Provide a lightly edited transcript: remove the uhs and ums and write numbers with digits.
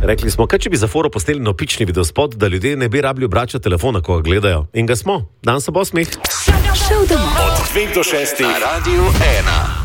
Rekli smo, kaj če bi za foro posteli nopični videospot, da ljudje ne bi rabili obračati telefona, ko ga gledajo. In ga smo. Dan se bo smeh. Od 2 do 6 na Radiu 1.